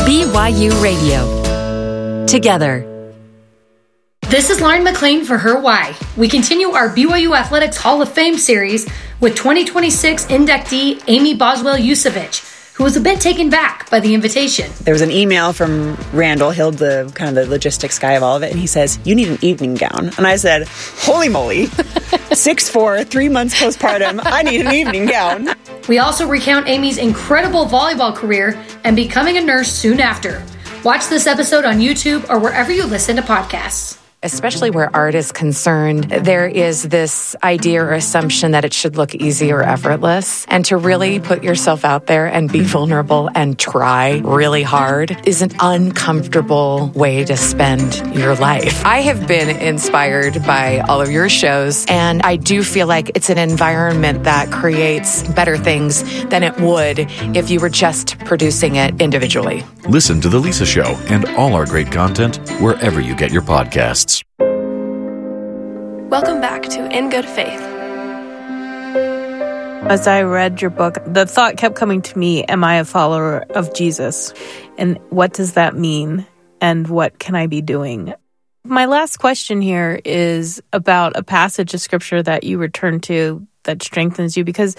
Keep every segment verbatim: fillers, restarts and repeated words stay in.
B Y U Radio. Together. This is Lauren McLean for Her Why. We continue our B Y U Athletics Hall of Fame series with twenty twenty-six inductee Amy Boswell-Yusevich, who was a bit taken back by the invitation. There was an email from Randall Hill, the kind of the logistics guy of all of it, and he says, "You need an evening gown." And I said, "Holy moly, six four, three months postpartum, I need an evening gown." We also recount Amy's incredible volleyball career and becoming a nurse soon after. Watch this episode on YouTube or wherever you listen to podcasts. Especially where art is concerned, there is this idea or assumption that it should look easy or effortless. And to really put yourself out there and be vulnerable and try really hard is an uncomfortable way to spend your life. I have been inspired by all of your shows, and I do feel like it's an environment that creates better things than it would if you were just producing it individually. Listen to The Lisa Show and all our great content wherever you get your podcasts. Welcome back to In Good Faith. As I read your book, the thought kept coming to me, am I a follower of Jesus? And what does that mean? And what can I be doing? My last question here is about a passage of scripture that you return to that strengthens you, because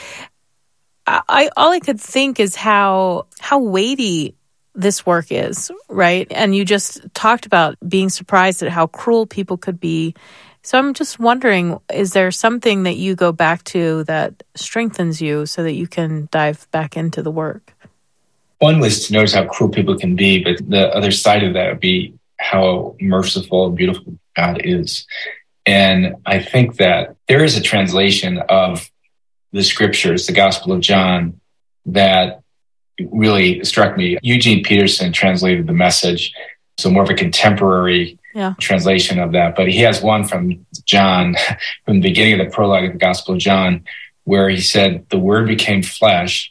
I, I all I could think is how how weighty this work is, right? And you just talked about being surprised at how cruel people could be. So I'm just wondering, is there something that you go back to that strengthens you so that you can dive back into the work? One was to notice how cruel people can be, but the other side of that would be how merciful and beautiful God is. And I think that there is a translation of the scriptures, the Gospel of John, that really struck me. Eugene Peterson translated the Message, so more of a contemporary yeah. translation of that. But he has one from John, from the beginning of the prologue of the Gospel of John, where he said, "The Word became flesh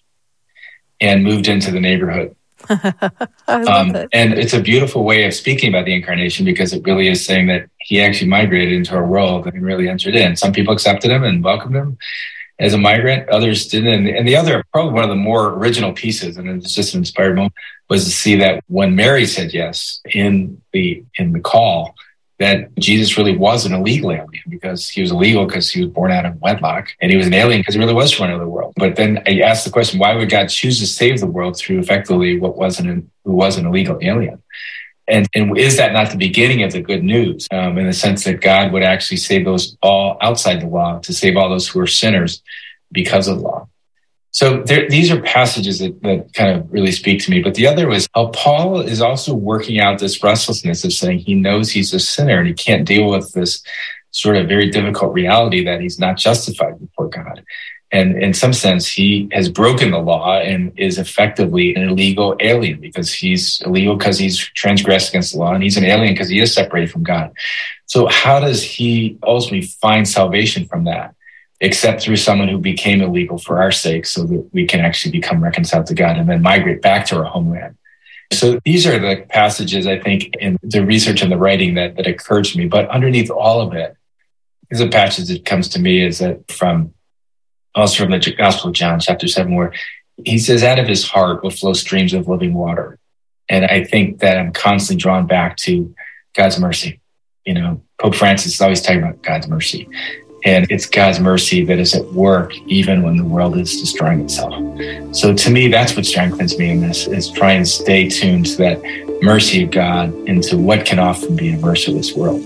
and moved into the neighborhood." I love um, it. And it's a beautiful way of speaking about the incarnation, because it really is saying that he actually migrated into our world and really entered in. Some people accepted him and welcomed him as a migrant, others didn't. And the other, probably one of the more original pieces, and it's just an inspired moment, was to see that when Mary said yes in the in the call, that Jesus really was an illegal alien, because he was illegal because he was born out of wedlock, and he was an alien because he really was from another world. But then I asked the question, why would God choose to save the world through effectively what wasn't an, who was an illegal alien? And, and is that not the beginning of the good news, um, in the sense that God would actually save those all outside the law, to save all those who are sinners because of the law? So there, these are passages that, that kind of really speak to me. But the other was how Paul is also working out this restlessness of saying he knows he's a sinner and he can't deal with this sort of very difficult reality that he's not justified before God. And in some sense, he has broken the law and is effectively an illegal alien, because he's illegal because he's transgressed against the law, and he's an alien because he is separated from God. So how does he ultimately find salvation from that, except through someone who became illegal for our sake, so that we can actually become reconciled to God and then migrate back to our homeland? So these are the passages, I think, in the research and the writing that, that occurred to me. But underneath all of it is a passage that comes to me is that from also from the Gospel of John, chapter seven, where he says, out of his heart will flow streams of living water. And I think that I'm constantly drawn back to God's mercy. You know, Pope Francis is always talking about God's mercy. And it's God's mercy that is at work even when the world is destroying itself. So to me, that's what strengthens me in this, is trying to stay tuned to that mercy of God and to what can often be a merciless world.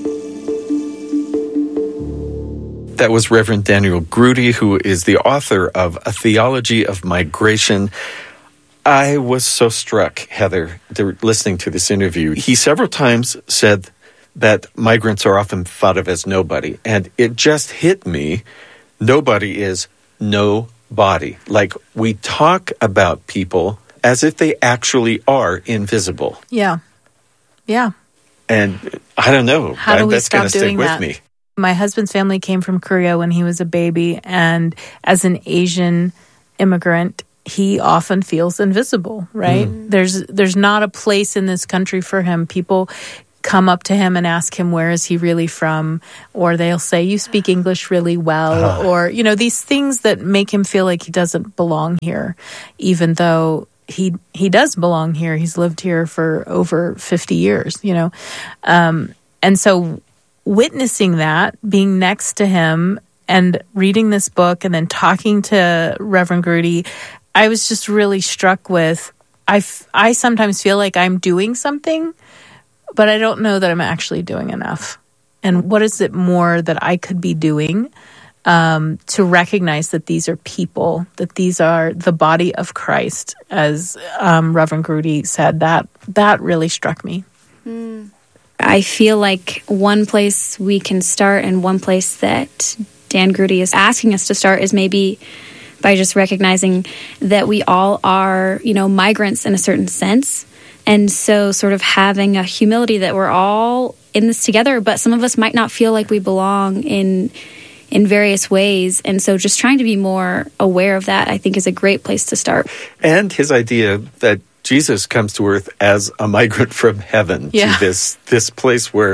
That was Reverend Daniel Grudy, who is the author of A Theology of Migration. I was so struck, Heather, listening to this interview. He several times said that migrants are often thought of as nobody. And it just hit me, nobody is nobody. Like, we talk about people as if they actually are invisible. Yeah. Yeah. And I don't know. How do we that's stop gonna doing stick with that? me. My husband's family came from Korea when he was a baby, and as an Asian immigrant, he often feels invisible, right? Mm. There's there's not a place in this country for him. People come up to him and ask him, where is he really from? Or they'll say, you speak English really well. Uh. Or, you know, these things that make him feel like he doesn't belong here, even though he he does belong here. He's lived here for over fifty years, you know. Um, and so witnessing that, being next to him and reading this book and then talking to Reverend Grudy, I was just really struck with, I, f- I sometimes feel like I'm doing something, but I don't know that I'm actually doing enough. And what is it more that I could be doing um, to recognize that these are people, that these are the body of Christ, as um, Reverend Grudy said. That that really struck me. Mm. I feel like one place we can start and one place that Dan Grudy is asking us to start is maybe by just recognizing that we all are, you know, migrants in a certain sense. And so sort of having a humility that we're all in this together, but some of us might not feel like we belong in in various ways. And so just trying to be more aware of that, I think, is a great place to start. And his idea that Jesus comes to earth as a migrant from heaven yeah. to this this place where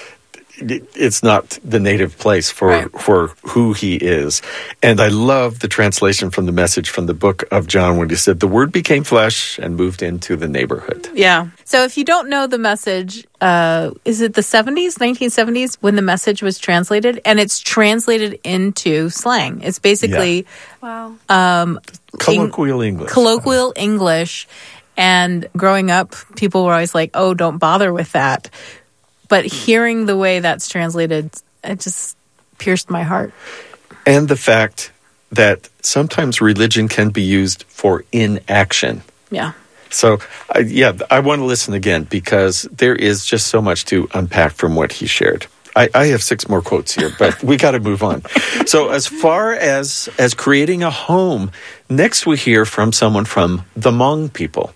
it's not the native place for, right. for who he is. And I love the translation from the Message from the book of John when he said, the word became flesh and moved into the neighborhood. Yeah. So if you don't know the Message, uh, is it the seventies, nineteen seventies, when the Message was translated? And it's translated into slang. It's basically yeah. wow. um, colloquial Eng- English. Colloquial English. And growing up, people were always like, oh, don't bother with that. But hearing the way that's translated, it just pierced my heart. And the fact that sometimes religion can be used for inaction. Yeah. So, uh, yeah, I want to listen again because there is just so much to unpack from what he shared. I, I have six more quotes here, but we got to move on. So as far as, as creating a home, next we hear from someone from the Hmong people.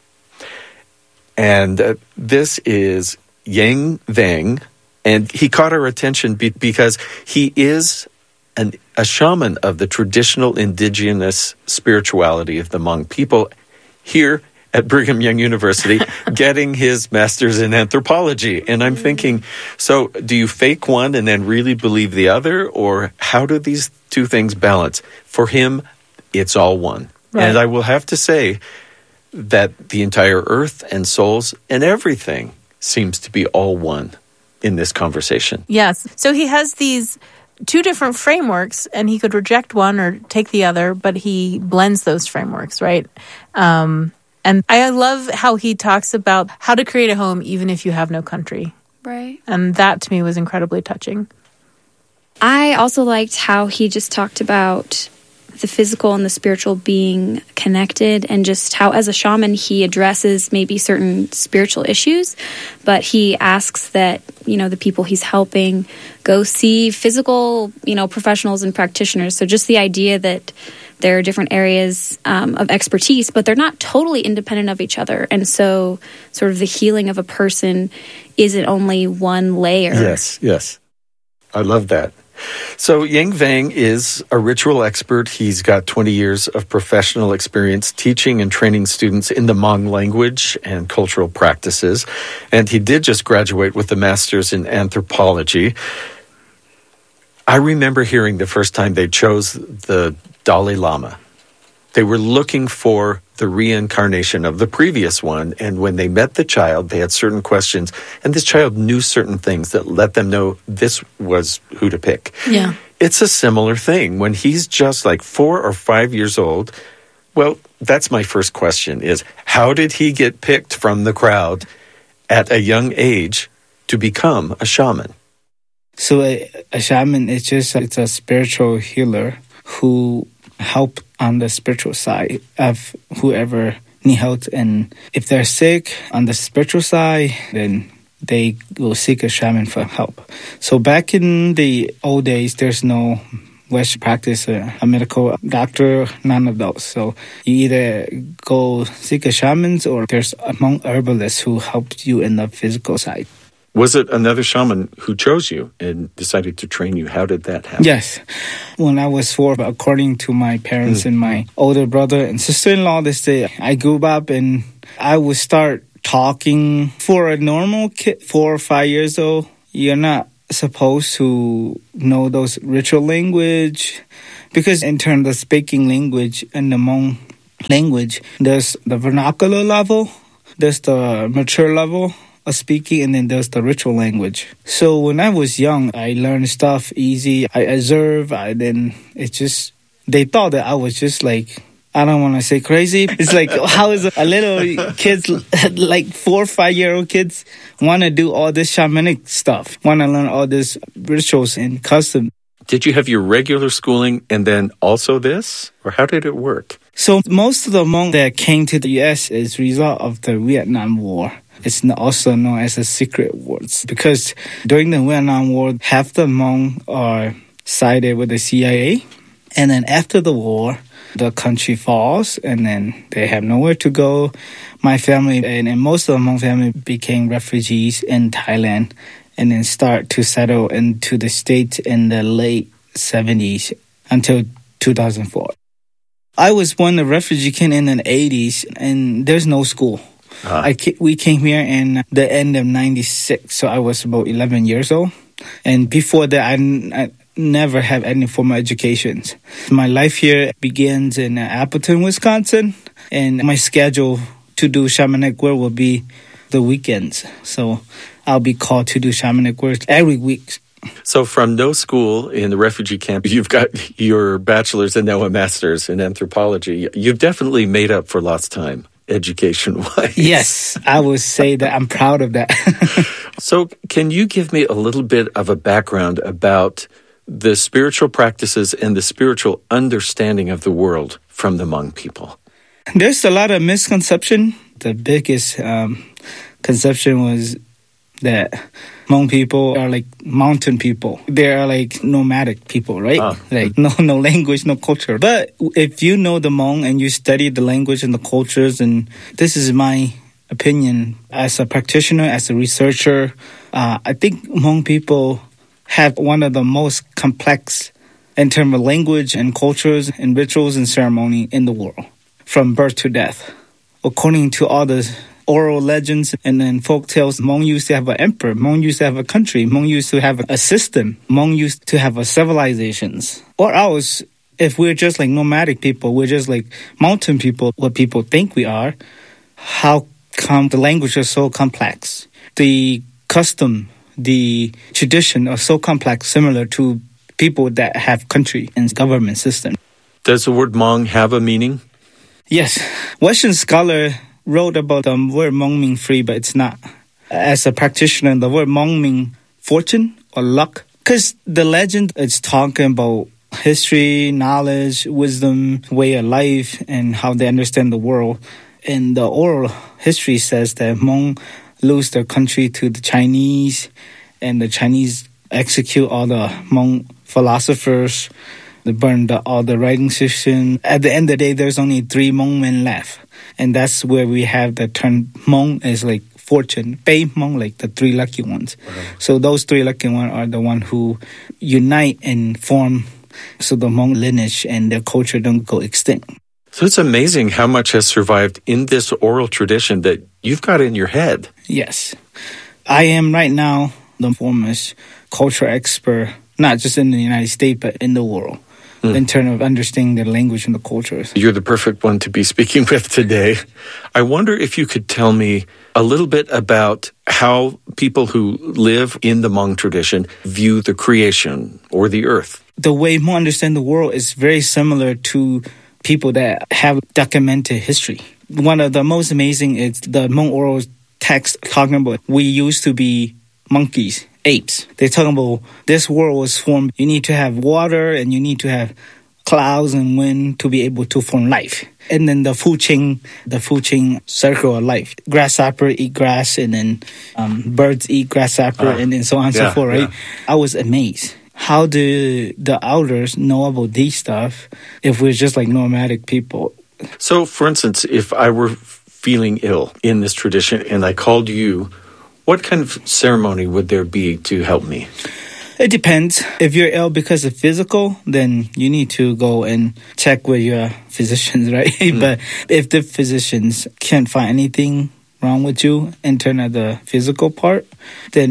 And uh, this is Yang Vang, and he caught our attention be- because he is an, a shaman of the traditional indigenous spirituality of the Hmong people here at Brigham Young University, getting his master's in anthropology. And I'm thinking, so do you fake one and then really believe the other, or how do these two things balance? For him, it's all one. Right. And I will have to say that the entire earth and souls and everything seems to be all one in this conversation. Yes. So he has these two different frameworks, and he could reject one or take the other, but he blends those frameworks, right? Um, and I love how he talks about how to create a home even if you have no country. Right. And that, to me, was incredibly touching. I also liked how he just talked about the physical and the spiritual being connected, and just how as a shaman he addresses maybe certain spiritual issues, but he asks that, you know, the people he's helping go see physical, you know, professionals and practitioners. So just the idea that there are different areas um, of expertise, but they're not totally independent of each other. And so sort of the healing of a person isn't only one layer. Yes, yes. I love that. So Yang Vang is a ritual expert. He's got twenty years of professional experience teaching and training students in the Hmong language and cultural practices. And he did just graduate with a master's in anthropology. I remember hearing the first time they chose the Dalai Lama. They were looking for the reincarnation of the previous one, and when they met the child, they had certain questions, and this child knew certain things that let them know this was who to pick. Yeah. It's a similar thing. When he's just like four or five years old, well, that's my first question is, how did he get picked from the crowd at a young age to become a shaman? So a, a shaman is just, it's a spiritual healer who help on the spiritual side of whoever need help. And if they're sick on the spiritual side, then they will seek a shaman for help. So back in the old days, there's no Western practice, a, a medical doctor, none of those. So you either go seek a shaman, or there's Hmong herbalists who helped you in the physical side. Was it another shaman who chose you and decided to train you? How did that happen? Yes. When I was four, according to my parents mm. and my older brother and sister-in-law, they say I grew up and I would start talking. For a normal kid, four or five years old, you're not supposed to know those ritual language, because in terms of speaking language in the Hmong language. There's the vernacular level, there's the mature level of speaking, and then there's the ritual language. So when I was young, I learned stuff easy. I observe, I then it just, they thought that I was just like, I don't want to say crazy. It's like, how is a little kids, like four or five-year-old kids, want to do all this shamanic stuff, want to learn all these rituals and customs. Did you have your regular schooling and then also this? Or how did it work? So most of the Hmong that came to the U S is a result of the Vietnam War. It's also known as the Secret Wars. Because during the Vietnam War, half the Hmong are sided with the C I A. And then after the war, the country falls, and then they have nowhere to go. My family and, and most of the Hmong family became refugees in Thailand and then start to settle into the States in the late seventies until two thousand four. I was born a refugee kid in the eighties, and there's no school. Uh-huh. I we came here in the end of ninety-six, so I was about eleven years old. And before that, I, I never had any formal education. My life here begins in Appleton, Wisconsin, and my schedule to do shamanic work will be the weekends. So I'll be called to do shamanic work every week. So from no school in the refugee camp, you've got your bachelor's and now a master's in anthropology. You've definitely made up for lost time, education-wise. Yes, I would say that I'm proud of that. So can you give me a little bit of a background about the spiritual practices and the spiritual understanding of the world from the Hmong people? There's a lot of misconception. The biggest um, conception was that Hmong people are like mountain people. They are like nomadic people, right? Ah. Like no no language, no culture. But if you know the Hmong and you study the language and the cultures, and this is my opinion as a practitioner, as a researcher, uh, I think Hmong people have one of the most complex in terms of language and cultures and rituals and ceremony in the world, from birth to death. According to all the oral legends and then folk tales, Hmong used to have an emperor, Hmong used to have a country, Hmong used to have a system, Hmong used to have a civilizations. Or else, if we're just like nomadic people, we're just like mountain people, what people think we are, how come the language is so complex? The custom, the tradition are so complex, similar to people that have country and government system. Does the word Hmong have a meaning? Yes. Western scholar wrote about the word Hmong mean free, but it's not. As a practitioner, the word Hmong mean fortune or luck. Because the legend is talking about history, knowledge, wisdom, way of life, and how they understand the world. And the oral history says that Hmong lose their country to the Chinese, and the Chinese execute all the Hmong philosophers. They burn the, all the writing system. At the end of the day, there's only three Hmong men left. And that's where we have the term Hmong as like fortune. Bei Hmong, like the three lucky ones. Wow. So those three lucky ones are the ones who unite and form so the Hmong lineage and their culture don't go extinct. So it's amazing how much has survived in this oral tradition that you've got in your head. Yes. I am right now the foremost cultural expert, not just in the United States, but in the world, mm. in terms of understanding the language and the cultures. You're the perfect one to be speaking with today. I wonder if you could tell me a little bit about how people who live in the Hmong tradition view the creation or the earth. The way Hmong understand the world is very similar to people that have documented history. One of the most amazing is the Hmong oral text talking about we used to be monkeys, apes. They're talking about this world was formed. You need to have water and you need to have clouds and wind to be able to form life. And then the food chain, the food chain circle of life. Grasshopper eat grass, and then um, birds eat grasshopper, uh, and then so on and yeah, so forth, right? Yeah. I was amazed. How do the elders know about these stuff if we're just like nomadic people? So, for instance, if I were feeling ill in this tradition and I called you, what kind of ceremony would there be to help me? It depends. If you're ill because of physical, then you need to go and check with your physicians, right? Mm. But if the physicians can't find anything wrong with you in terms of the physical part, then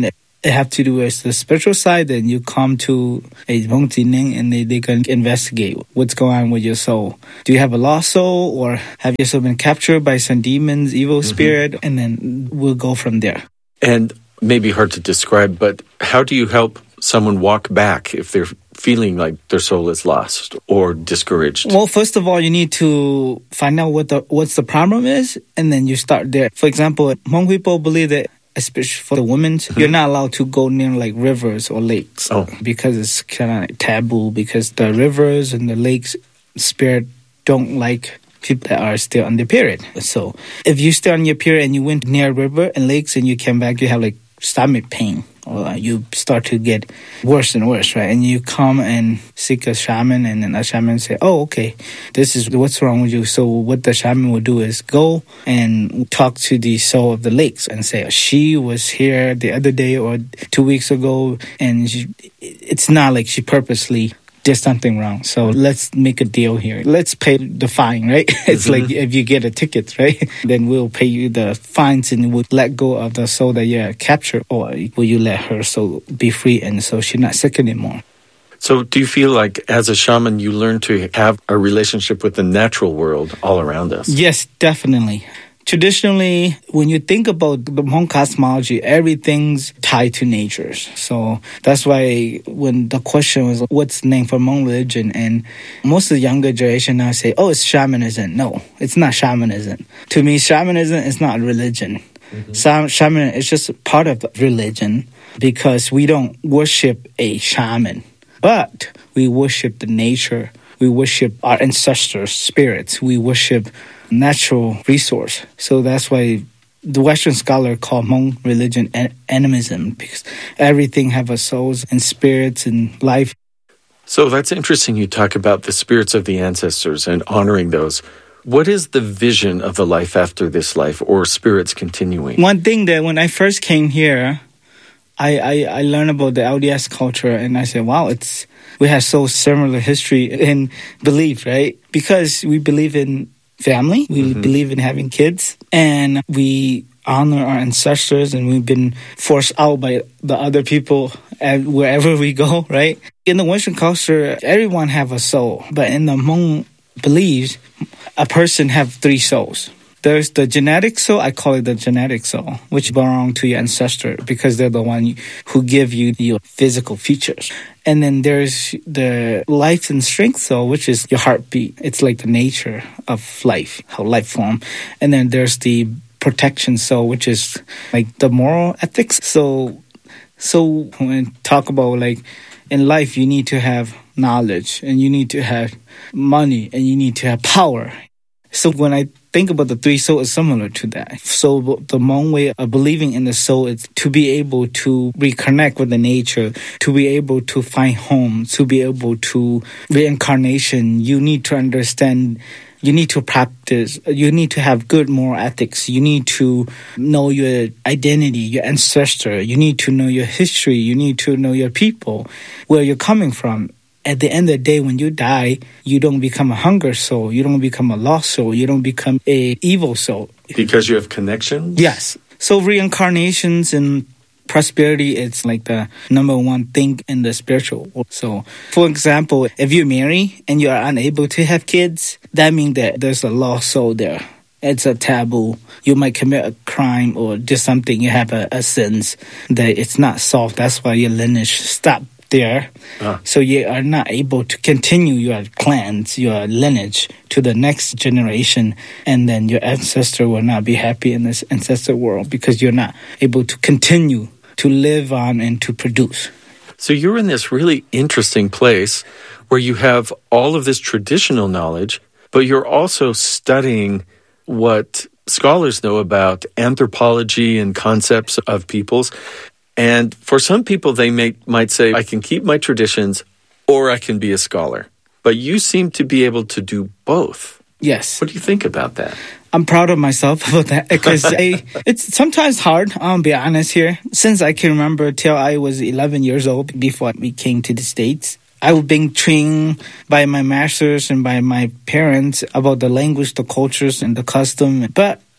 it have to do with the spiritual side, then you come to a Hmong Jining and they, they can investigate what's going on with your soul. Do you have a lost soul, or have your soul been captured by some demons, evil mm-hmm. spirit? And then we'll go from there. And maybe hard to describe, but how do you help someone walk back if they're feeling like their soul is lost or discouraged? Well, first of all, you need to find out what the what's the problem is, and then you start there. For example, Hmong people believe that, especially for the women, mm-hmm. you're not allowed to go near like rivers or lakes oh. because it's kind of like taboo, because the rivers and the lakes spirit don't like people that are still on their period. So if you stay on your period and you went near a river and lakes and you came back, you have like stomach pain, or you start to get worse and worse, right? And you come and seek a shaman, and then a shaman say, oh, okay, this is what's wrong with you. So what the shaman will do is go and talk to the soul of the lakes and say, she was here the other day or two weeks ago, and she, it's not like she purposely there's something wrong. So let's make a deal here. Let's pay the fine, right? It's mm-hmm. like if you get a ticket, right? Then we'll pay you the fines and we'll let go of the soul that you captured, or will you let her soul be free and so she's not sick anymore? So do you feel like as a shaman you learn to have a relationship with the natural world all around us? Yes, definitely. Traditionally, when you think about the Hmong cosmology, everything's tied to nature. So that's why when the question was, what's the name for Hmong religion? And most of the younger generation now say, oh, it's shamanism. No, it's not shamanism. To me, shamanism is not religion. Mm-hmm. Sam- shaman is just part of religion because we don't worship a shaman, but we worship the nature. We worship our ancestors' spirits. We worship natural resource. So that's why the Western scholar call Hmong religion an- animism, because everything have a souls and spirits and life. So that's interesting. You talk about the spirits of the ancestors and honoring those. What is the vision of the life after this life, or spirits continuing? One thing that when I first came here, I, I, I learned about the L D S culture, and I said, wow, it's we have so similar history and belief, right? Because we believe in family, we mm-hmm. believe in having kids, and we honor our ancestors, and we've been forced out by the other people at wherever we go, right? In the Western culture, everyone have a soul, but in the Hmong beliefs, a person have three souls. There's the genetic soul, I call it the genetic soul, which belong to your ancestor because they're the one who give you your physical features. And then there's the life and strength soul, which is your heartbeat. It's like the nature of life, how life form. And then there's the protection soul, which is like the moral ethics. So, so when we talk about like in life, you need to have knowledge, and you need to have money, and you need to have power. So when I think about the three souls, it's similar to that. So the Hmong way of believing in the soul is to be able to reconnect with the nature, to be able to find home, to be able to reincarnation. You need to understand, you need to practice, you need to have good moral ethics. You need to know your identity, your ancestor. You need to know your history. You need to know your people, where you're coming from. At the end of the day, when you die, you don't become a hunger soul. You don't become a lost soul. You don't become a evil soul. Because you have connections? Yes. So reincarnations and prosperity, it's like the number one thing in the spiritual world. So, for example, if you marry and you are unable to have kids, that means that there's a lost soul there. It's a taboo. You might commit a crime or do something. You have a, a sins that it's not solved. That's why your lineage stopped there. Ah. So you are not able to continue your clans, your lineage to the next generation, and then your ancestor will not be happy in this ancestor world because you're not able to continue to live on and to produce. So you're in this really interesting place where you have all of this traditional knowledge, but you're also studying what scholars know about anthropology and concepts of peoples. And for some people, they may, might say, I can keep my traditions or I can be a scholar. But you seem to be able to do both. Yes. What do you think about that? I'm proud of myself about that because I, it's sometimes hard, I'll be honest here. Since I can remember till I was eleven years old before we came to the States, I've been trained by my masters and by my parents about the language, the cultures, and the custom. But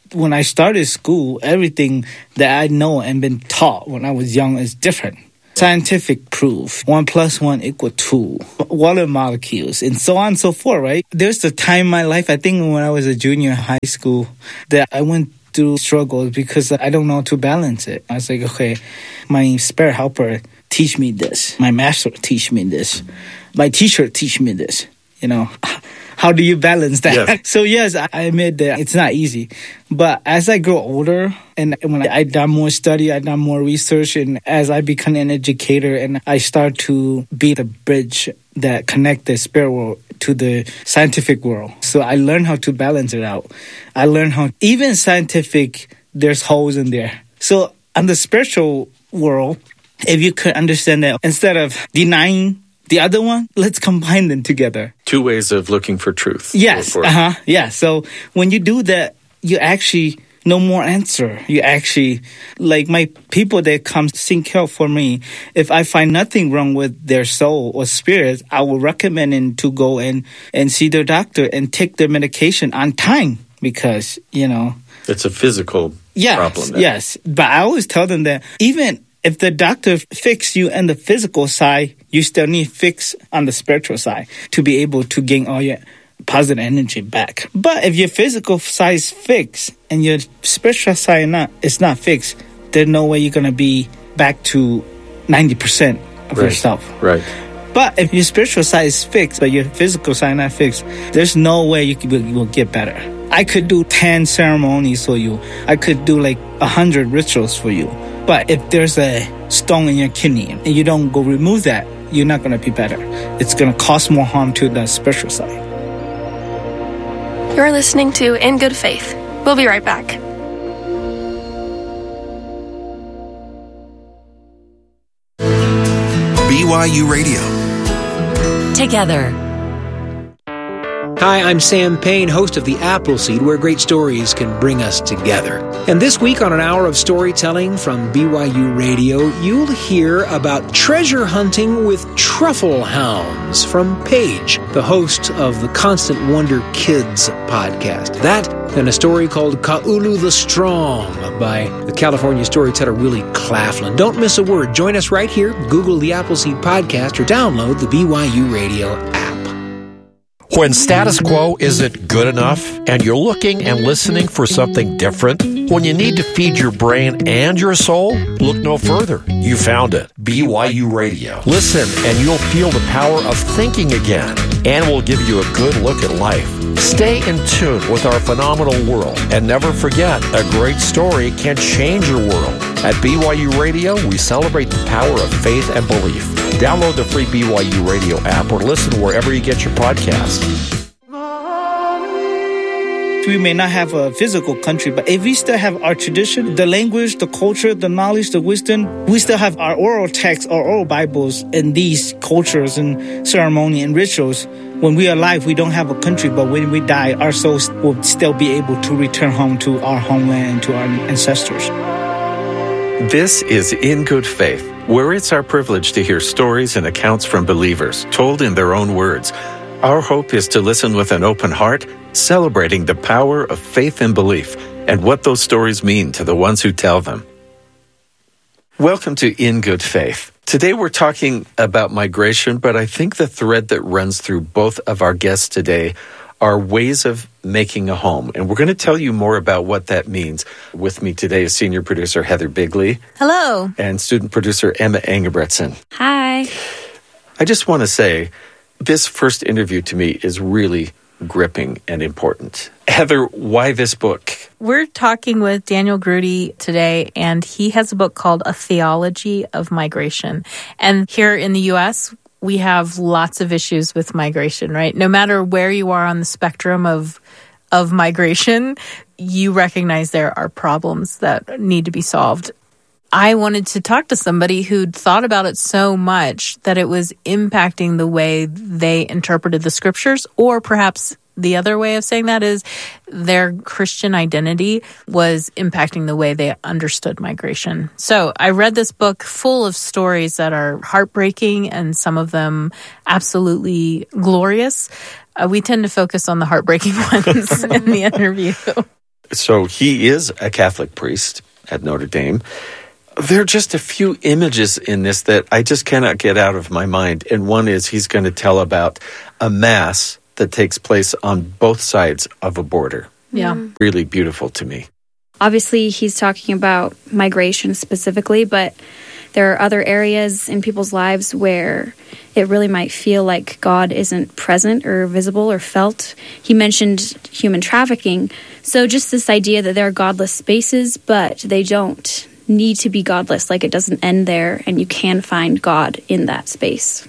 when I started school, everything that I know and been taught when I was young is different. Scientific proof, one plus one equal two, water molecules, and so on and so forth, right? There's a time in my life, I think when I was a junior in high school, that I went through struggles because I don't know how to balance it. I was like, okay, my spirit helper teach me this. My master teach me this. My teacher teach me this. You know, how do you balance that? Yes. So yes, I admit that it's not easy. But as I grow older and when I done more study, I done more research, and as I become an educator and I start to be the bridge that connect the spirit world to the scientific world. So I learned how to balance it out. I learned how, even scientific, there's holes in there. So on the spiritual world, if you could understand that instead of denying the other one, let's combine them together. Two ways of looking for truth. Yes. Uh-huh. Yeah. So when you do that, you actually no more answer. You actually, like my people that come seek help for me, if I find nothing wrong with their soul or spirit, I will recommend them to go and, and see their doctor and take their medication on time because, you know. It's a physical yes, problem. Then. Yes. But I always tell them that even if the doctor fix you on the physical side, you still need fix on the spiritual side to be able to gain all your positive energy back. But if your physical side is fixed and your spiritual side not is not fixed, there's no way you're gonna be back to ninety percent of right. yourself. Right. But if your spiritual side is fixed, but your physical side not fixed, there's no way you, can, you will get better. I could do ten ceremonies for you. I could do like a hundred rituals for you. But if there's a stone in your kidney and you don't go remove that, you're not going to be better. It's going to cause more harm to the spiritual side. You're listening to In Good Faith. We'll be right back. B Y U Radio. Together. Hi, I'm Sam Payne, host of The Appleseed, where great stories can bring us together. And this week on an hour of storytelling from B Y U Radio, you'll hear about treasure hunting with truffle hounds from Paige, the host of the Constant Wonder Kids podcast. That and a story called Ka'ulu the Strong by the California storyteller Willie Claflin. Don't miss a word. Join us right here. Google The Appleseed podcast or download the B Y U Radio app. When status quo isn't good enough and you're looking and listening for something different, when you need to feed your brain and your soul, look no further. You found it. B Y U Radio. Listen and you'll feel the power of thinking again, and we'll give you a good look at life. Stay in tune with our phenomenal world, and never forget, a great story can change your world. At B Y U Radio, we celebrate the power of faith and belief. Download the free B Y U Radio app or listen wherever you get your podcasts. We may not have a physical country, but if we still have our tradition, the language, the culture, the knowledge, the wisdom, we still have our oral texts, our oral Bibles, and these cultures and ceremony and rituals. When we are alive, we don't have a country, but when we die, our souls will still be able to return home to our homeland and to our ancestors. This is In Good Faith, where it's our privilege to hear stories and accounts from believers, told in their own words. Our hope is to listen with an open heart, celebrating the power of faith and belief, and what those stories mean to the ones who tell them. Welcome to In Good Faith. Today we're talking about migration, but I think the thread that runs through both of our guests today are ways of making a home. And we're going to tell you more about what that means. With me today is senior producer Heather Bigley. Hello. And student producer Emma Engebretson. Hi. I just want to say, this first interview to me is really gripping and important. Heather, why this book? We're talking with Daniel Grudy today, and he has a book called A Theology of Migration. And here in the U S, we have lots of issues with migration, right? No matter where you are on the spectrum of of migration, you recognize there are problems that need to be solved. I wanted to talk to somebody who'd thought about it so much that it was impacting the way they interpreted the scriptures, or perhaps the other way of saying that is their Christian identity was impacting the way they understood migration. So I read this book full of stories that are heartbreaking and some of them absolutely glorious. Uh, we tend to focus on the heartbreaking ones in the interview. So he is a Catholic priest at Notre Dame. There are just a few images in this that I just cannot get out of my mind. And one is he's going to tell about a mass that takes place on both sides of a border. Yeah. Really beautiful to me. Obviously, he's talking about migration specifically, but there are other areas in people's lives where it really might feel like God isn't present or visible or felt. He mentioned human trafficking. So just this idea that there are godless spaces, but they don't need to be godless, like it doesn't end there, and you can find God in that space.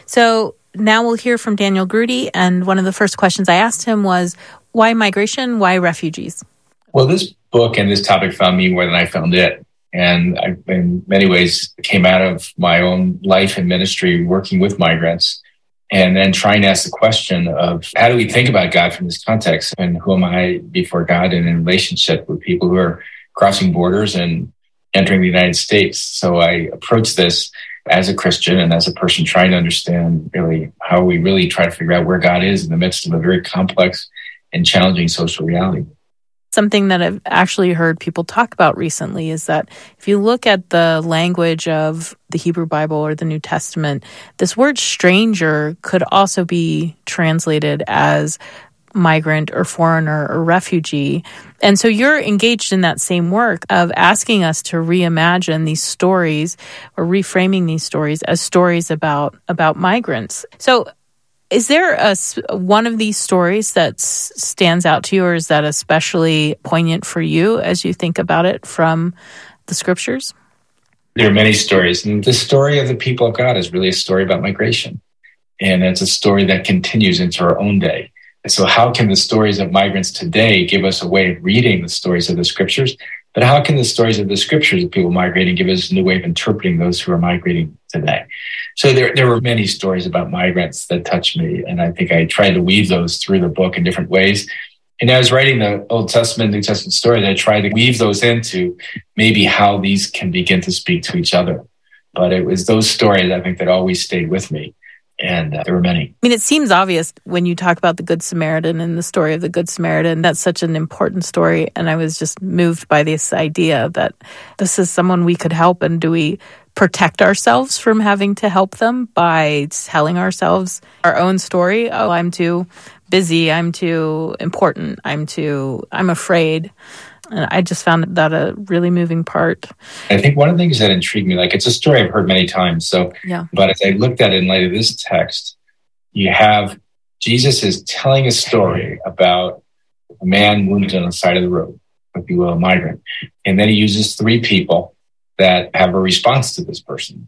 So now we'll hear from Daniel Grudy, and one of the first questions I asked him was, why migration? Why refugees? Well, this book and this topic found me more than I found it. And I, in many ways, came out of my own life and ministry working with migrants and then trying to ask the question of how do we think about God from this context? And who am I before God and in relationship with people who are crossing borders and entering the United States? So I approached this as a Christian and as a person trying to understand really how we really try to figure out where God is in the midst of a very complex and challenging social reality. Something that I've actually heard people talk about recently is that if you look at the language of the Hebrew Bible or the New Testament, this word stranger could also be translated as migrant or foreigner or refugee. And so you're engaged in that same work of asking us to reimagine these stories or reframing these stories as stories about, about migrants. So is there a, one of these stories that s- stands out to you, or is that especially poignant for you as you think about it from the scriptures? There are many stories, and the story of the people of God is really a story about migration. And it's a story that continues into our own day. And so how can the stories of migrants today give us a way of reading the stories of the scriptures? But how can the stories of the scriptures of people migrating give us a new way of interpreting those who are migrating today? So there, there were many stories about migrants that touched me, and I think I tried to weave those through the book in different ways. And I was writing the Old Testament, New Testament stories, I tried to weave those into maybe how these can begin to speak to each other. But it was those stories, I think, that always stayed with me. And uh, there were many. I mean, it seems obvious when you talk about the Good Samaritan and the story of the Good Samaritan. That's such an important story. And I was just moved by this idea that this is someone we could help. And do we protect ourselves from having to help them by telling ourselves our own story? Oh, I'm too busy. I'm too important. I'm too, I'm afraid. And I just found that a really moving part. I think one of the things that intrigued me, like it's a story I've heard many times. So, yeah. But as I looked at it in light of this text, you have Jesus is telling a story about a man wounded on the side of the road, if you will, a migrant. And then he uses three people that have a response to this person,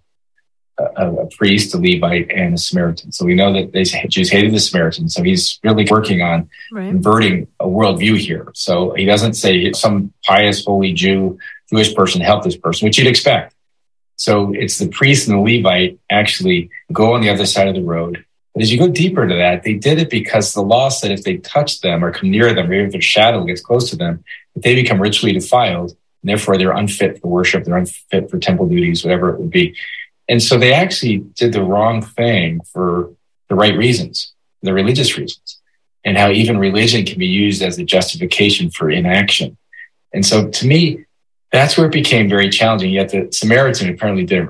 a, a priest, a Levite, and a Samaritan. So we know that the Jews hated the Samaritans. So he's really working on right. converting a worldview here. So he doesn't say some pious, holy Jew, Jewish person helped this person, which you'd expect. So it's the priest and the Levite actually go on the other side of the road. But as you go deeper into that, they did it because the law said if they touch them or come near them, or if their shadow gets close to them, that they become ritually defiled. And therefore, they're unfit for worship. They're unfit for temple duties, whatever it would be. And so they actually did the wrong thing for the right reasons, the religious reasons, and how even religion can be used as a justification for inaction. And so to me, that's where it became very challenging. Yet the Samaritan apparently did,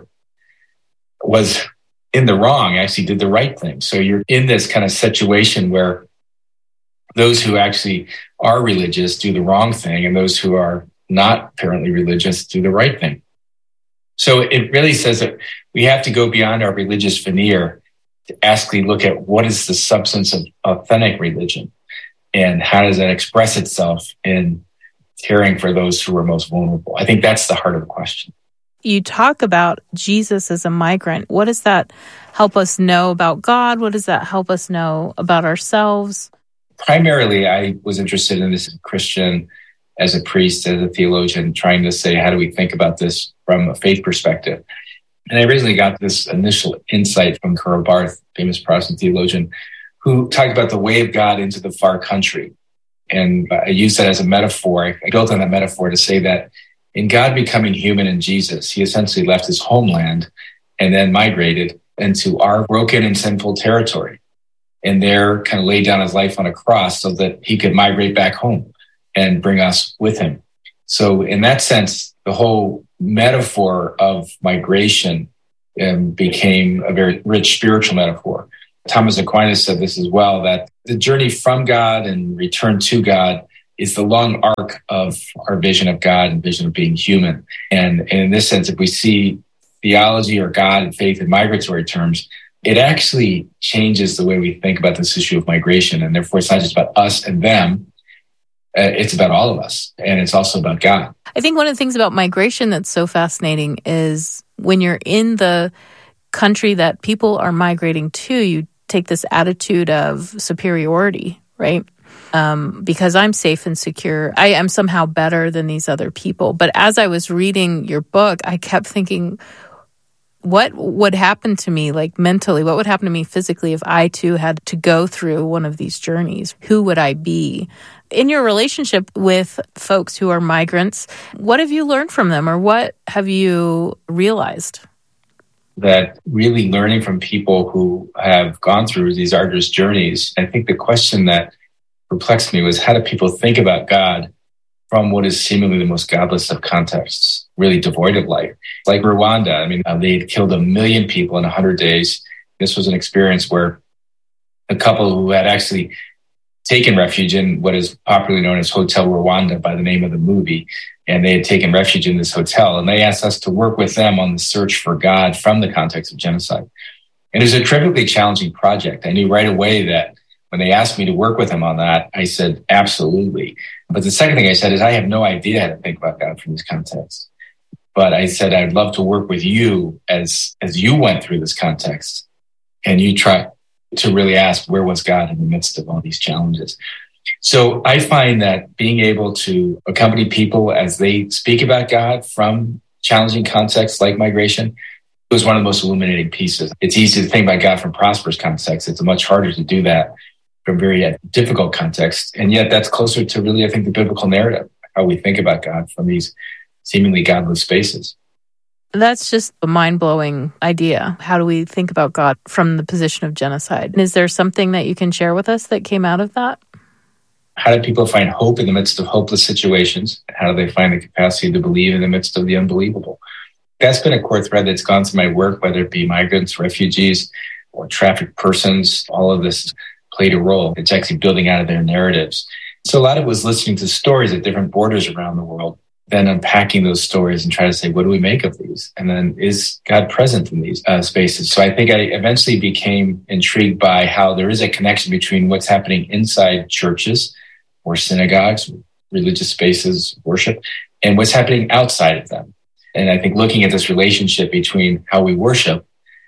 was in the wrong, actually did the right thing. So you're in this kind of situation where those who actually are religious do the wrong thing, and those who are not apparently religious do the right thing. So it really says that we have to go beyond our religious veneer to actually look at what is the substance of authentic religion and how does that express itself in caring for those who are most vulnerable. I think that's the heart of the question. You talk about Jesus as a migrant. What does that help us know about God? What does that help us know about ourselves? Primarily, I was interested in this as a Christian, as a priest, as a theologian, trying to say, how do we think about this from a faith perspective? And I originally got this initial insight from Karl Barth, famous Protestant theologian, who talked about the way of God into the far country. And I used that as a metaphor. I built on that metaphor to say that in God becoming human in Jesus, he essentially left his homeland and then migrated into our broken and sinful territory. And there kind of laid down his life on a cross so that he could migrate back home. and bring us with him. So in that sense, the whole metaphor of migration um, became a very rich spiritual metaphor. Thomas Aquinas said this as well, that the journey from God and return to God is the long arc of our vision of God and vision of being human. And, and in this sense, if we see theology or God and faith in migratory terms, it actually changes the way we think about this issue of migration. And therefore, it's not just about us and them. Uh, it's about all of us. And it's also about God. I think one of the things about migration that's so fascinating is when you're in the country that people are migrating to, you take this attitude of superiority, right? Um, because I'm safe and secure, I am somehow better than these other people. But as I was reading your book, I kept thinking, what would happen to me, like mentally, what would happen to me physically if I too had to go through one of these journeys? Who would I be? In your relationship with folks who are migrants, what have you learned from them, or what have you realized? That really learning from people who have gone through these arduous journeys, I think the question that perplexed me was, how do people think about God from what is seemingly the most godless of contexts, really devoid of life? Like Rwanda, I mean, uh, they killed a million people in one hundred days. This was an experience where a couple who had actually taken refuge in what is popularly known as Hotel Rwanda by the name of the movie, and they had taken refuge in this hotel, and they asked us to work with them on the search for God from the context of genocide. And it was a terrifically challenging project. I knew right away that when they asked me to work with them on that, I said, absolutely. But the second thing I said is, I have no idea how to think about God from this context. But I said, I'd love to work with you as, as you went through this context, and you try to really ask, where was God in the midst of all these challenges? So I find that being able to accompany people as they speak about God from challenging contexts like migration was one of the most illuminating pieces. It's easy to think about God from prosperous contexts. It's much harder to do that from very difficult contexts. And yet that's closer to really, I think, the biblical narrative, how we think about God from these seemingly godless spaces. That's just a mind-blowing idea. How do we think about God from the position of genocide? Is there something that you can share with us that came out of that? How do people find hope in the midst of hopeless situations? How do they find the capacity to believe in the midst of the unbelievable? That's been a core thread that's gone through my work, whether it be migrants, refugees, or trafficked persons. All of this played a role. It's actually building out of their narratives. So a lot of it was listening to stories at different borders around the world, then unpacking those stories and trying to say, what do we make of these? And then, is God present in these uh, spaces? So I think I eventually became intrigued by how there is a connection between what's happening inside churches or synagogues, religious spaces, worship, and what's happening outside of them. And I think looking at this relationship between how we worship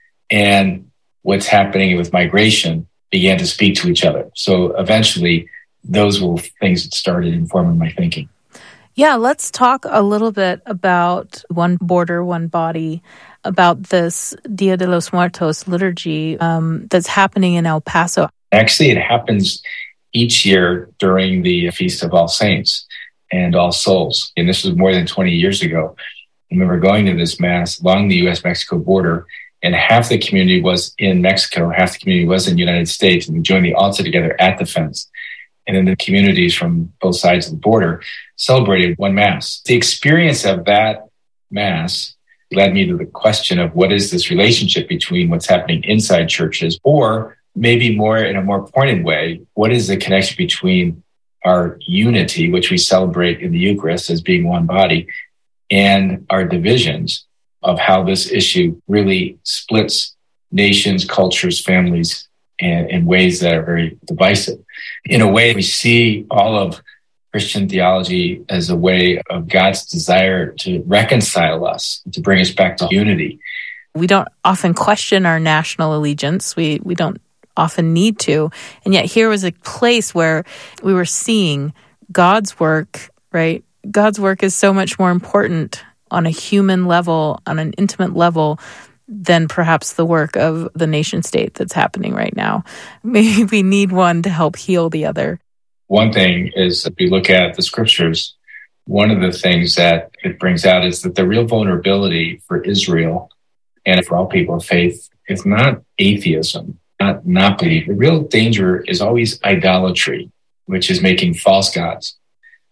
and what's happening with migration began to speak to each other. So eventually, those were things that started informing my thinking. Yeah, let's talk a little bit about One Border, One Body, about this Dia de los Muertos liturgy um, that's happening in El Paso. Actually, it happens each year during the Feast of All Saints and All Souls. And this was more than twenty years ago. I remember going to this Mass along the U S Mexico border, and half the community was in Mexico, half the community was in the United States, and we joined the altar together at the fence. And then the communities from both sides of the border celebrated one Mass. The experience of that Mass led me to the question of what is this relationship between what's happening inside churches, or maybe more in a more pointed way, what is the connection between our unity, which we celebrate in the Eucharist as being one body, and our divisions of how this issue really splits nations, cultures, families, and in ways that are very divisive. In a way, we see all of Christian theology as a way of God's desire to reconcile us, to bring us back to unity. We don't often question our national allegiance. We we don't often need to. And yet here was a place where we were seeing God's work, right? God's work is so much more important on a human level, on an intimate level, than perhaps the work of the nation state that's happening right now. Maybe we need one to help heal the other. One thing is, if we look at the scriptures, one of the things that it brings out is that the real vulnerability for Israel and for all people of faith is not atheism, not not belief. The real danger is always idolatry, which is making false gods.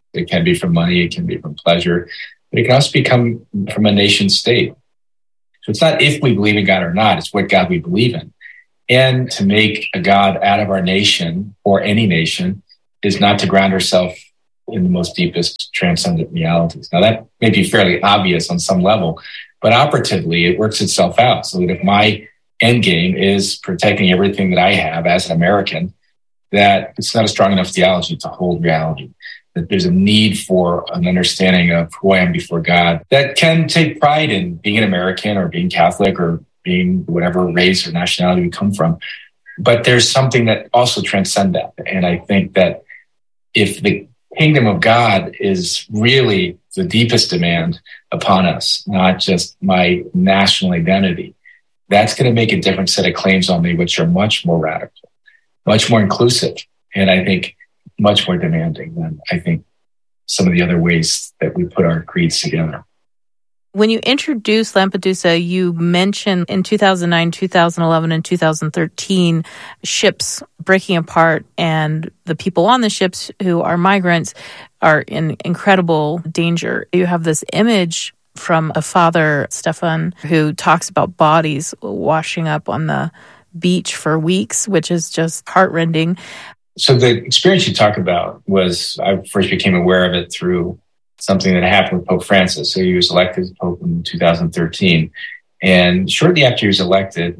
It can be from money, it can be from pleasure, but it can also become from a nation state. So it's not if we believe in God or not, it's what God we believe in. And to make a God out of our nation or any nation is not to ground ourselves in the most deepest transcendent realities. Now that may be fairly obvious on some level, but operatively it works itself out so that if my end game is protecting everything that I have as an American, that it's not a strong enough theology to hold reality. That there's a need for an understanding of who I am before God that can take pride in being an American or being Catholic or being whatever race or nationality we come from. But there's something that also transcends that. And I think that if the kingdom of God is really the deepest demand upon us, not just my national identity, that's going to make a different set of claims on me, which are much more radical, much more inclusive, and I think much more demanding than I think some of the other ways that we put our creeds together. When you introduced Lampedusa, you mentioned in two thousand nine, two thousand eleven, and two thousand thirteen ships breaking apart, and the people on the ships who are migrants are in incredible danger. You have this image from a father, Stefan, who talks about bodies washing up on the beach for weeks, which is just heartrending. So the experience you talk about was, I first became aware of it through something that happened with Pope Francis. So he was elected as Pope in two thousand thirteen. And shortly after he was elected,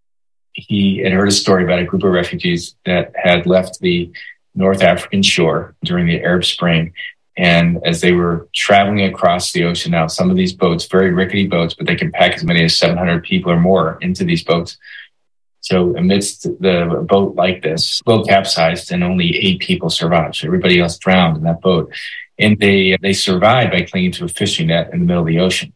he had heard a story about a group of refugees that had left the North African shore during the Arab Spring. And as they were traveling across the ocean, now some of these boats, very rickety boats, but they can pack as many as seven hundred people or more into these boats. So amidst the boat like this, boat capsized and only eight people survived. So everybody else drowned in that boat. And they they survived by clinging to a fishing net in the middle of the ocean.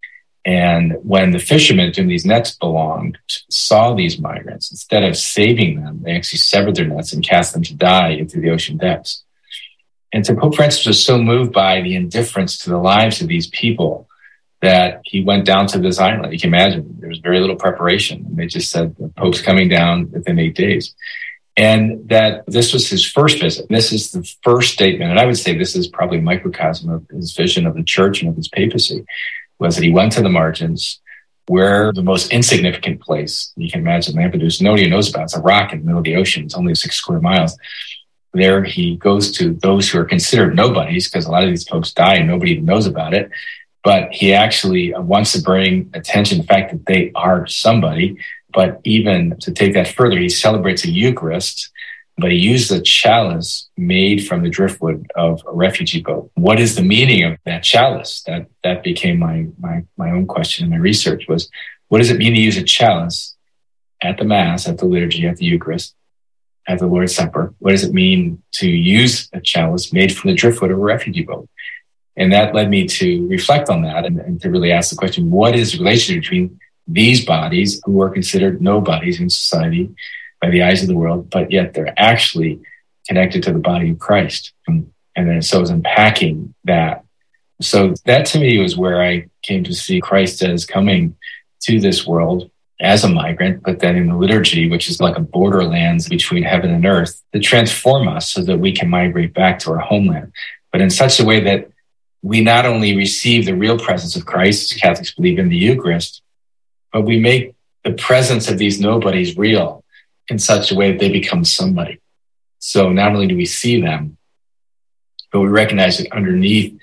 And when the fishermen to whom these nets belonged saw these migrants, instead of saving them, they actually severed their nets and cast them to die into the ocean depths. And so Pope Francis was so moved by the indifference to the lives of these people that he went down to this island. You can imagine there was very little preparation. And they just said, the Pope's coming down within eight days. And that this was his first visit. This is the first statement. And I would say this is probably a microcosm of his vision of the church and of his papacy, was that he went to the margins where the most insignificant place, you can imagine Lampedusa, nobody knows about. It's a rock in the middle of the ocean. It's only six square miles. There he goes to those who are considered nobodies, because a lot of these folks die and nobody even knows about it. But he actually wants to bring attention to the fact that they are somebody. But even to take that further, he celebrates a Eucharist, but he used a chalice made from the driftwood of a refugee boat. What is the meaning of that chalice? That that became my my my own question in my research was, what does it mean to use a chalice at the Mass, at the liturgy, at the Eucharist, at the Lord's Supper? What does it mean to use a chalice made from the driftwood of a refugee boat? And that led me to reflect on that and, and to really ask the question, what is the relationship between these bodies who are considered nobodies in society by the eyes of the world, but yet they're actually connected to the body of Christ? And, and then so I was unpacking that. So that to me was where I came to see Christ as coming to this world as a migrant, but then in the liturgy, which is like a borderlands between heaven and earth, to transform us so that we can migrate back to our homeland, but in such a way that we not only receive the real presence of Christ, as Catholics believe in the Eucharist, but we make the presence of these nobodies real in such a way that they become somebody. So not only do we see them, but we recognize that underneath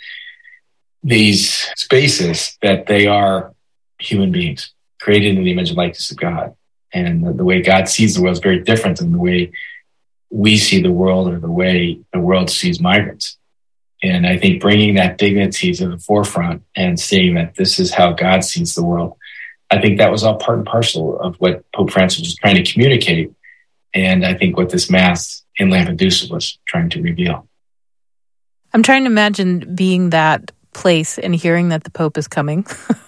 these spaces that they are human beings created in the image and likeness of God. And the, the way God sees the world is very different than the way we see the world or the way the world sees migrants. And I think bringing that dignity to the forefront and seeing that this is how God sees the world, I think that was all part and parcel of what Pope Francis was trying to communicate. And I think what this Mass in Lampedusa was trying to reveal. I'm trying to imagine being that place and hearing that the Pope is coming.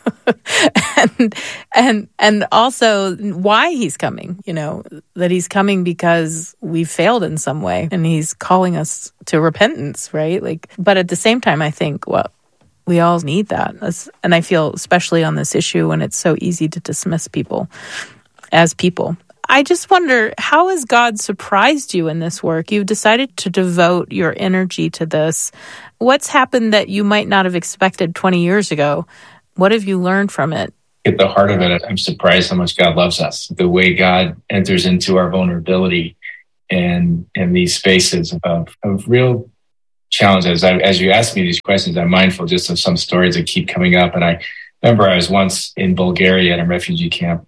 and and and also why he's coming, you know, that he's coming because we failed in some way and he's calling us to repentance, right? Like, but at the same time, I think, well, we all need that. And I feel especially on this issue when it's so easy to dismiss people as people. I just wonder, how has God surprised you in this work? You've decided to devote your energy to this. What's happened that you might not have expected twenty years ago? What have you learned from it? At the heart of it, I'm surprised how much God loves us. The way God enters into our vulnerability and in these spaces of, of real challenges. I, as you ask me these questions, I'm mindful just of some stories that keep coming up. And I remember I was once in Bulgaria at a refugee camp.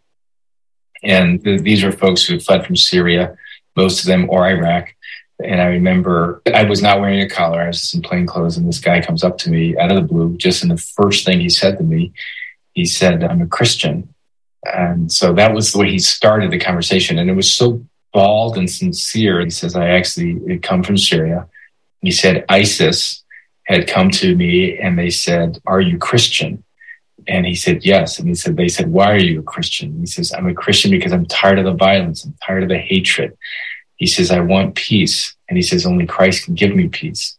And th- these were folks who had fled from Syria, most of them, or Iraq. And I remember I was not wearing a collar. I was just in plain clothes. And this guy comes up to me out of the blue. Just in the first thing he said to me, he said, "I'm a Christian." And so that was the way he started the conversation. And it was so bald and sincere. He says, "I actually had come from Syria." He said, "ISIS had come to me and they said, 'Are you Christian?' And he said, 'Yes.' And he said, they said, 'Why are you a Christian?' He says, 'I'm a Christian because I'm tired of the violence. I'm tired of the hatred.' He says, 'I want peace.' And he says, 'Only Christ can give me peace.'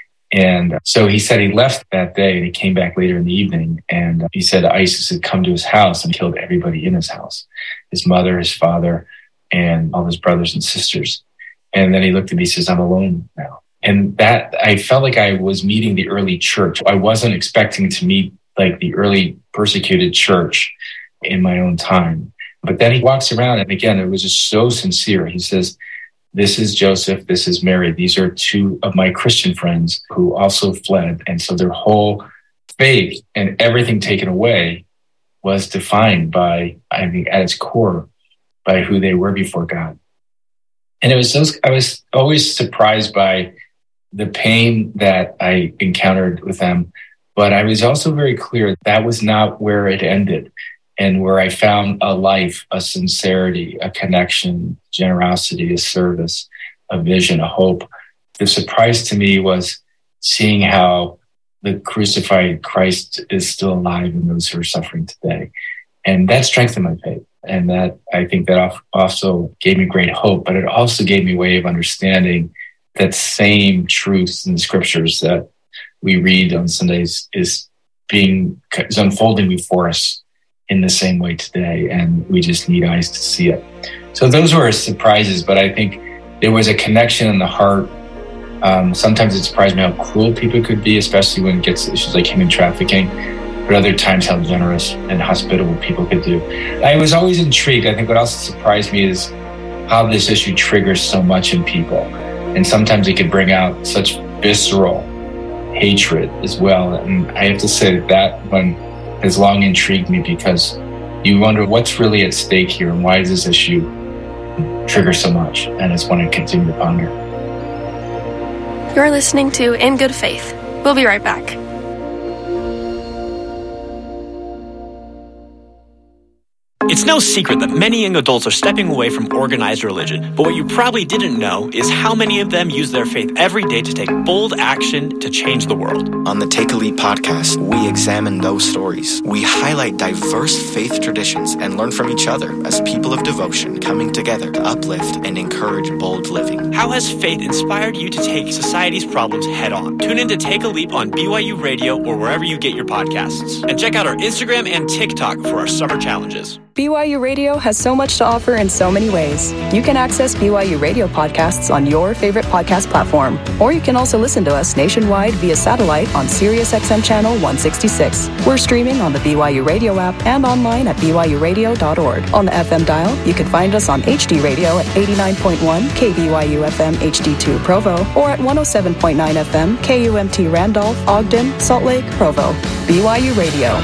And so he said he left that day and he came back later in the evening. And he said ISIS had come to his house and killed everybody in his house, his mother, his father, and all his brothers and sisters. And then he looked at me and says, 'I'm alone now.' And that, I felt like I was meeting the early church. I wasn't expecting to meet like the early persecuted church in my own time. But then he walks around and again, it was just so sincere. He says, 'This is Joseph, this is Mary. These are two of my Christian friends who also fled.' And so their whole faith and everything taken away was defined by, I mean, at its core, by who they were before God. And it was so, I was always surprised by the pain that I encountered with them. But I was also very clear that was not where it ended and where I found a life, a sincerity, a connection, generosity, a service, a vision, a hope. The surprise to me was seeing how the crucified Christ is still alive in those who are suffering today. And that strengthened my faith. And that, I think that also gave me great hope, but it also gave me a way of understanding that same truths in the scriptures that we read on Sundays is being, is unfolding before us in the same way today. And we just need eyes to see it. So those were surprises, but I think there was a connection in the heart. Um, sometimes it surprised me how cruel people could be, especially when it gets to issues like human trafficking, but other times how generous and hospitable people could do. I was always intrigued. I think what also surprised me is how this issue triggers so much in people. And sometimes it can bring out such visceral hatred as well. And I have to say that that one has long intrigued me because you wonder what's really at stake here and why does this issue trigger so much? And it's one I continue to ponder. You're listening to In Good Faith. We'll be right back. It's no secret that many young adults are stepping away from organized religion, but what you probably didn't know is how many of them use their faith every day to take bold action to change the world. On the Take a Leap podcast, we examine those stories. We highlight diverse faith traditions and learn from each other as people of devotion coming together to uplift and encourage bold living. How has faith inspired you to take society's problems head on? Tune in to Take a Leap on B Y U Radio or wherever you get your podcasts. And check out our Instagram and TikTok for our summer challenges. B Y U Radio has so much to offer in so many ways. You can access B Y U Radio podcasts on your favorite podcast platform, or you can also listen to us nationwide via satellite on Sirius X M Channel one sixty-six. We're streaming on the B Y U Radio app and online at B Y U radio dot org. On the F M dial, you can find us on H D Radio at eighty-nine point one K B Y U F M H D two Provo, or at one oh seven point nine F M K U M T Randolph, Ogden, Salt Lake, Provo. B Y U Radio.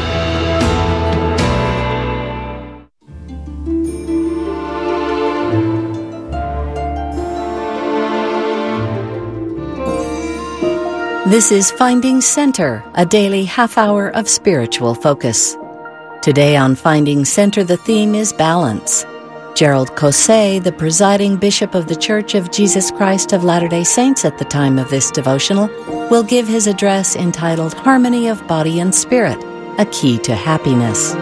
This is Finding Center, a daily half hour of spiritual focus. Today on Finding Center, the theme is balance. Gerald Cosset, the presiding bishop of the Church of Jesus Christ of Latter-day Saints at the time of this devotional, will give his address entitled Harmony of Body and Spirit, a Key to Happiness.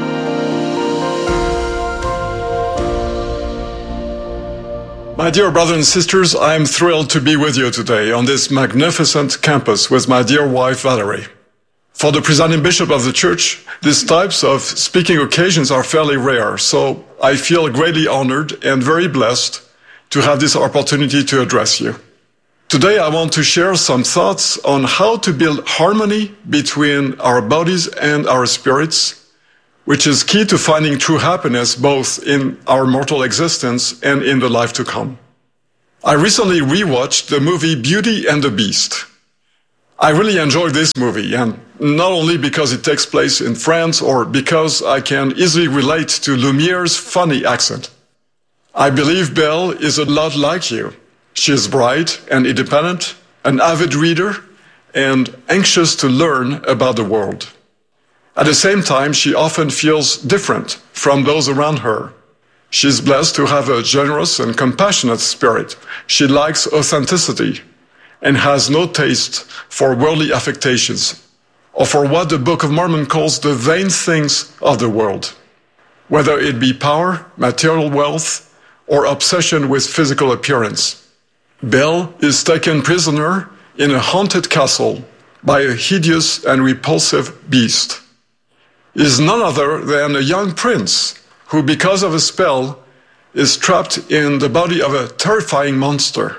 My dear brothers and sisters, I am thrilled to be with you today on this magnificent campus with my dear wife, Valerie. For the presiding bishop of the church, these types of speaking occasions are fairly rare, so I feel greatly honored and very blessed to have this opportunity to address you. Today I want to share some thoughts on how to build harmony between our bodies and our spirits, which is key to finding true happiness both in our mortal existence and in the life to come. I recently rewatched the movie Beauty and the Beast. I really enjoyed this movie, and not only because it takes place in France or because I can easily relate to Lumiere's funny accent. I believe Belle is a lot like you. She is bright and independent, an avid reader, and anxious to learn about the world. At the same time, she often feels different from those around her. She is blessed to have a generous and compassionate spirit. She likes authenticity and has no taste for worldly affectations or for what the Book of Mormon calls the vain things of the world, whether it be power, material wealth, or obsession with physical appearance. Belle is taken prisoner in a haunted castle by a hideous and repulsive beast. He is none other than a young prince who, because of a spell, is trapped in the body of a terrifying monster.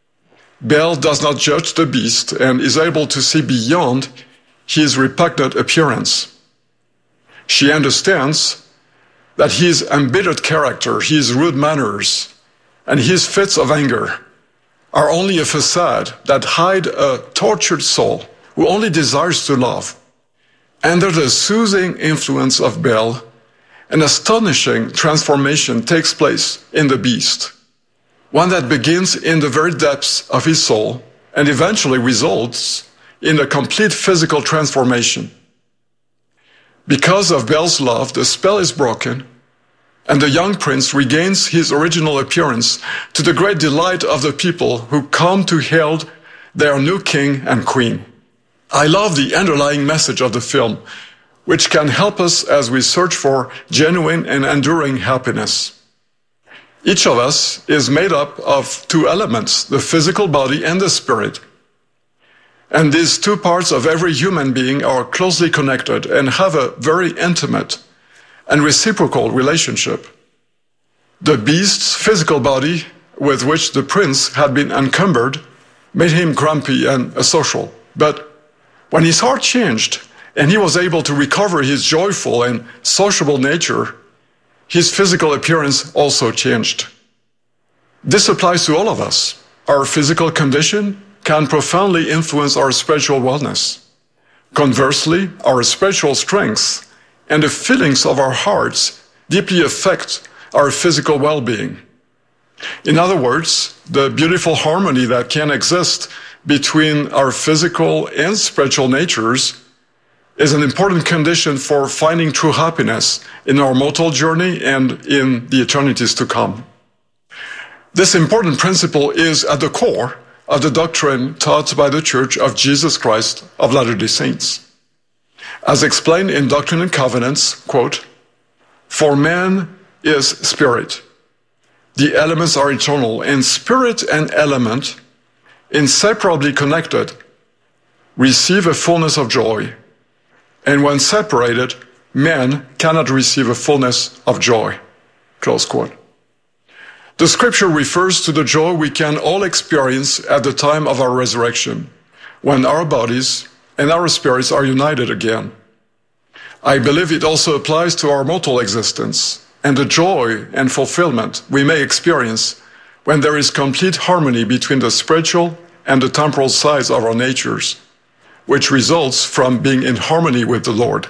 Belle does not judge the beast and is able to see beyond his repugnant appearance. She understands that his embittered character, his rude manners, and his fits of anger are only a facade that hide a tortured soul who only desires to love. Under the soothing influence of Belle, an astonishing transformation takes place in the beast, one that begins in the very depths of his soul and eventually results in a complete physical transformation. Because of Belle's love, the spell is broken, and the young prince regains his original appearance to the great delight of the people who come to hail their new king and queen. I love the underlying message of the film, which can help us as we search for genuine and enduring happiness. Each of us is made up of two elements, the physical body and the spirit. And these two parts of every human being are closely connected and have a very intimate and reciprocal relationship. The beast's physical body, with which the prince had been encumbered, made him grumpy and asocial. But when his heart changed and he was able to recover his joyful and sociable nature, his physical appearance also changed. This applies to all of us. Our physical condition can profoundly influence our spiritual wellness. Conversely, our spiritual strength and the feelings of our hearts deeply affect our physical well-being. In other words, the beautiful harmony that can exist between our physical and spiritual natures is an important condition for finding true happiness in our mortal journey and in the eternities to come. This important principle is at the core of the doctrine taught by the Church of Jesus Christ of Latter-day Saints. As explained in Doctrine and Covenants, quote, "For man is spirit. The elements are eternal, and spirit and element, inseparably connected, receive a fullness of joy. And when separated, man cannot receive a fullness of joy." Close quote. The scripture refers to the joy we can all experience at the time of our resurrection, when our bodies and our spirits are united again. I believe it also applies to our mortal existence and the joy and fulfillment we may experience when there is complete harmony between the spiritual and the temporal sides of our natures, which results from being in harmony with the Lord.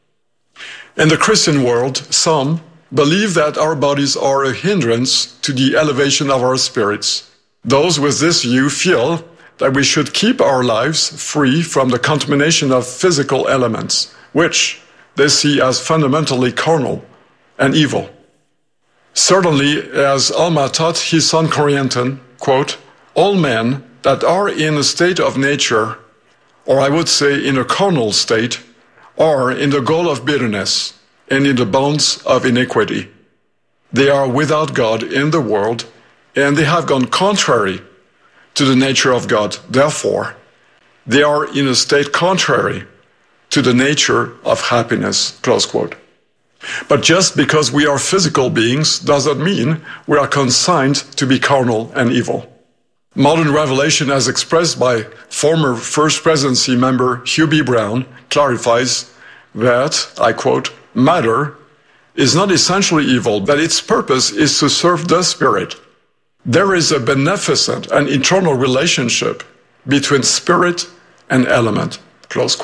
In the Christian world, some believe that our bodies are a hindrance to the elevation of our spirits. Those with this view feel that we should keep our lives free from the contamination of physical elements, which they see as fundamentally carnal and evil. Certainly, as Alma taught his son Corianton, quote, "All men that are in a state of nature, or I would say in a carnal state, are in the gall of bitterness and in the bonds of iniquity. They are without God in the world, and they have gone contrary to the nature of God. Therefore, they are in a state contrary to the nature of happiness, close quote. But just because we are physical beings doesn't mean we are consigned to be carnal and evil. Modern revelation, as expressed by former First Presidency member Hugh B. Brown, clarifies that, I quote, matter is not essentially evil, but its purpose is to serve the spirit. There is a beneficent and eternal relationship between spirit and element, close quote.